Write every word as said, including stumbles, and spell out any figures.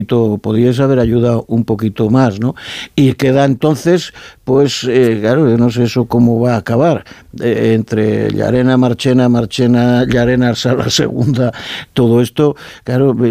podíais haber ayudado un poquito más, ¿no? Y queda entonces, pues, eh, claro, yo no sé eso cómo va a acabar, eh, entre Llarena, Marchena, Marchena, Llarena, Sala Segunda, todo esto, claro,